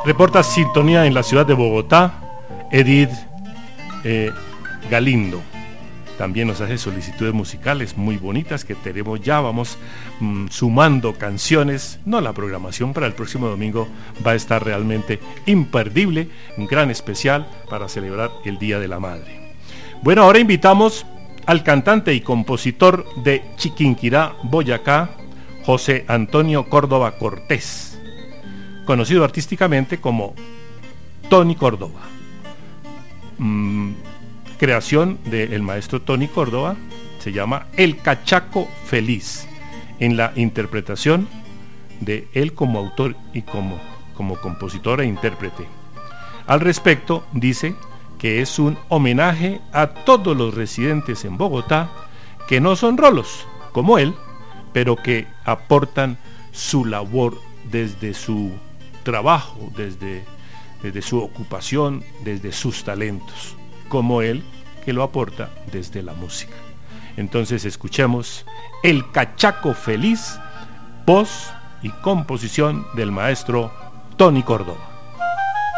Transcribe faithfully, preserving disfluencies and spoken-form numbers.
Reporta sintonía en la ciudad de Bogotá, Edith eh, Galindo. También nos hace solicitudes musicales muy bonitas que tenemos ya, vamos mmm, sumando canciones. No, la programación para el próximo domingo va a estar realmente imperdible, un gran especial para celebrar el Día de la Madre. Bueno, ahora invitamos al cantante y compositor de Chiquinquirá, Boyacá, José Antonio Córdoba Cortés, conocido artísticamente como Tony Córdoba. Mm, creación del maestro Tony Córdoba, se llama El Cachaco Feliz, en la interpretación de él como autor y como, como compositor e intérprete. Al respecto, dice que es un homenaje a todos los residentes en Bogotá que no son rolos, como él, pero que aportan su labor desde su trabajo, desde, desde su ocupación, desde sus talentos, como él, que lo aporta desde la música. Entonces escuchemos El Cachaco Feliz, voz y composición del maestro Tony Córdoba.